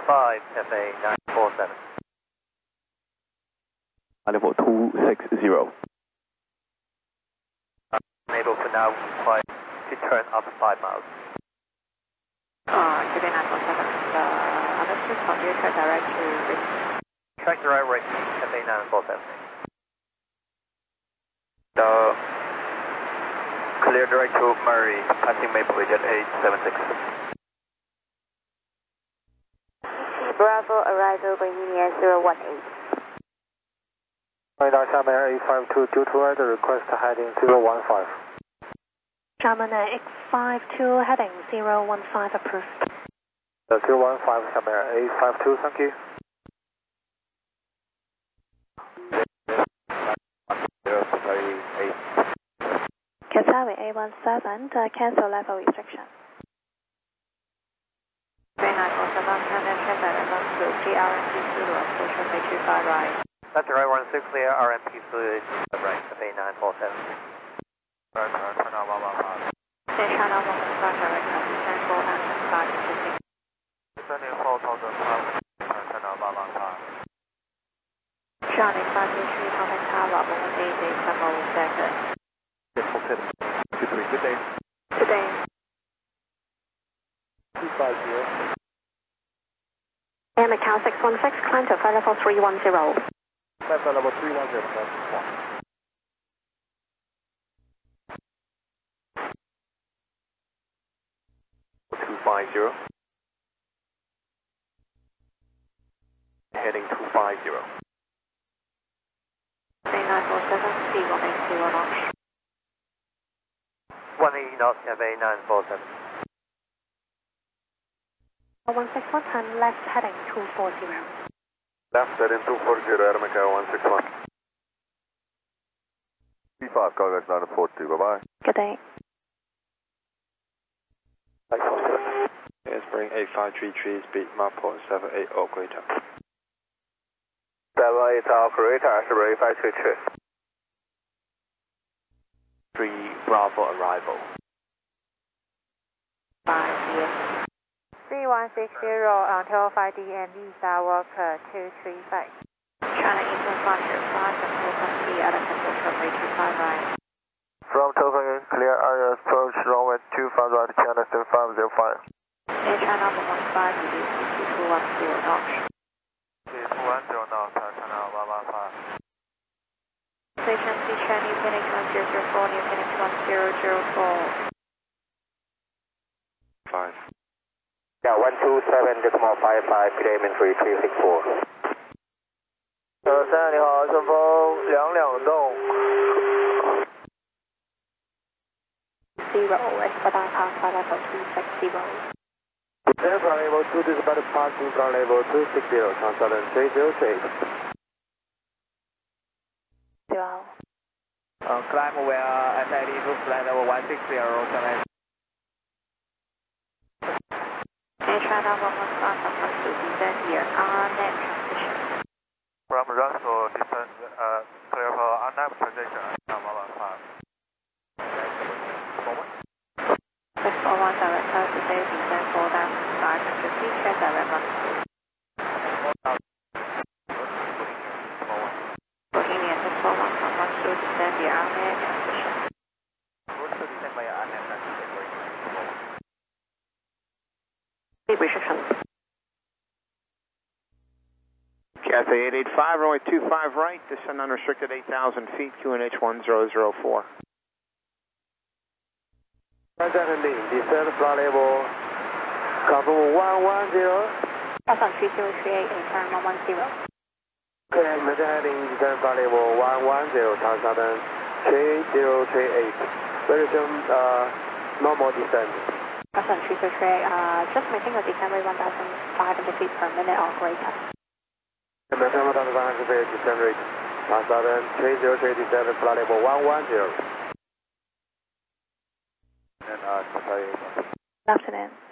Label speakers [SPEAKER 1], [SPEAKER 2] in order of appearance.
[SPEAKER 1] FA 947.
[SPEAKER 2] Level 260.
[SPEAKER 1] Unable for now, required to turn up 5 miles.
[SPEAKER 3] QB 947, understood, continue track direct to Britain.
[SPEAKER 1] Track direct right, FA 947. Clear direct to Murray, passing Maple Ridge at 876.
[SPEAKER 3] Bravo, arrival Bohemia 018.
[SPEAKER 4] Radar Xiamen 852 due to weather request heading 015.
[SPEAKER 5] Xiamen X52 heading 015 approved.
[SPEAKER 4] 015 Xiamen 852, thank you.
[SPEAKER 5] Qatar A17, cancel level restriction.
[SPEAKER 3] 947, Canada track direct to GRMP Zulu, approach runway 25 right.
[SPEAKER 1] That's the right 16 clear, RMP fluid, right, FA 947. Right, turn out 115.
[SPEAKER 3] China 115 direct to descend 4 and 5 to 6.
[SPEAKER 1] Descending 4,000 turn out 115.
[SPEAKER 3] Charlie 523, contact tower, 188, level second.
[SPEAKER 2] Good day.
[SPEAKER 3] Today.
[SPEAKER 4] 250.
[SPEAKER 5] And Macau 616, climb to flight level 310.
[SPEAKER 4] Flight level 310,
[SPEAKER 2] 250. Heading 250.
[SPEAKER 3] 947, C180 knots.
[SPEAKER 1] 180 knots, FA 947.
[SPEAKER 5] 161, time left heading 240.
[SPEAKER 2] Left heading 240, Aramaica 161. P5, Cargo 942, bye-bye.
[SPEAKER 5] Good day.
[SPEAKER 4] Spring 8533, speed Mach 0.78 or greater.
[SPEAKER 1] 78 operator, Spring 8533.
[SPEAKER 2] 3 Bravo arrival.
[SPEAKER 3] 5 yes. C160 until 5 DM, Visa Walker 235. China Eastern Frontier 5, control complete, out of control runway 25 right.
[SPEAKER 4] From Tokyo, clear area approach runway 25 right, China 7505.
[SPEAKER 3] Air China 115, release 2210 knots.
[SPEAKER 1] 2210 knots, turn out 115.
[SPEAKER 3] Station C Chinese Phoenix 1004, New Phoenix 1004.
[SPEAKER 2] 5.
[SPEAKER 4] Yeah, 127.55, good evening 3364. 你好，顺风2动。
[SPEAKER 5] 0 OS, but I pass flight level 260.
[SPEAKER 4] Aircraft level 2 dispatch passing from level 260, Southern 3038.
[SPEAKER 5] 0.
[SPEAKER 1] Climb where SID to flight level 160,
[SPEAKER 3] Air China 115, approach to descend here, net transition.
[SPEAKER 1] From Russell, descend, clear for unnamed transition, 115.
[SPEAKER 3] 641 direct tower today, descend 4 down 500 feet, check direct run. Bohemia 641, contact to descend here, net transition.
[SPEAKER 5] Speed restriction.
[SPEAKER 6] Cathay 885, runway 25 right, descend unrestricted 8,000 feet, QNH 1004.
[SPEAKER 4] Descending, descend from level, confirm 110.
[SPEAKER 5] Alpha 3038, turn 110.
[SPEAKER 4] Clear, maintain heading, descend from level 110, Southern 3038. Very soon, normal descent.
[SPEAKER 5] Alpha 3038, just maintain a descent rate 1,500 feet per minute or greater.
[SPEAKER 4] Maintain 1,500 feet descent rate, Southern 3037, flight level 110.
[SPEAKER 2] And Qatar
[SPEAKER 5] Good afternoon.